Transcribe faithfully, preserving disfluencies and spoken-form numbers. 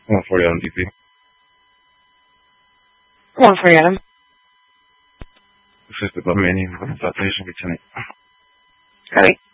one forty on D P. one forty on him. Assisted by Manny. Citation be tonight. Copy.